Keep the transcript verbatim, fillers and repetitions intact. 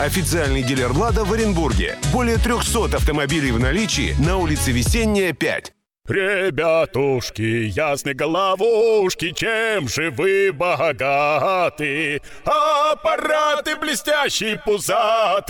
Официальный дилер «Лада» в Оренбурге. Более трехсот автомобилей в наличии на улице Весенняя, пять. Ребятушки, ясны головушки, чем же вы богаты? Аппараты блестящие, пузаты.